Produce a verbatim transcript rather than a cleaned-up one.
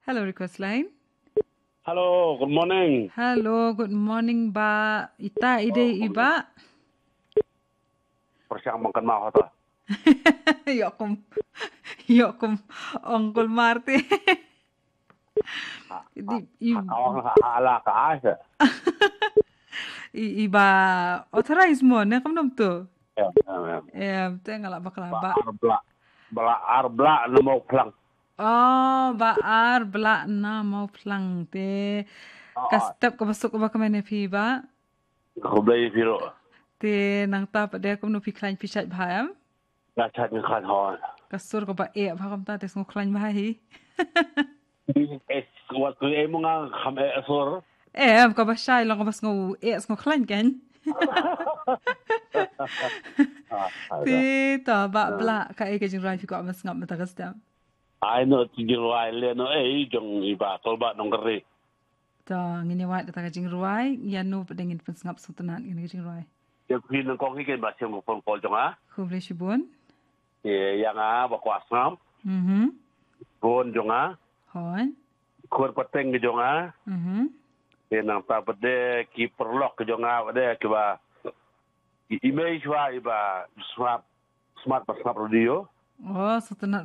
Hello, request line. Hello, good morning. Hello, good morning ba. Ita ide iba. Persiang makan mau to. Yokum. Yokum Uncle Marty. Di i- Awak ala ka asa. i- iba authorize mo na kam to. Ya, ya. Eh, tenga la bakla ba. Arbla. Bala arbla na mau pelang. Oh, baar bla na mau plang te. Ah, Kastap ka masuk ba kamane pi ba? Kublai firo. Te nang ta pa de kam no pi klain pi chat bhayam. Na chat ni kan hon. Kasur ko ba e ba kam ta tes ngo klain bhahi. Es wat ku e mga kham e asur. Eh, ka ba shy lang ka bas ngo e ngo klain kan. Ti ta ba bla ka e ka jing rai fi ko mas ngam ta kastam. Ai no tigil wai le no e jong iba tol ba nong geri. Ta ngini wa ta ka jing ruai ya no pedengin pun ngap sutenan ngini jing ruai. Ya pin nang kong hiken ba siang ko pol jong a. Khu ble shibun. Ye yang a ba kwas ngam. Mhm. Bon jong a. Hon. Kur pateng jong a. Mhm. Ye nang ta pede ki perlok jong a de ke ba. Image wa iba smart smart smart radio. Oh, sutenan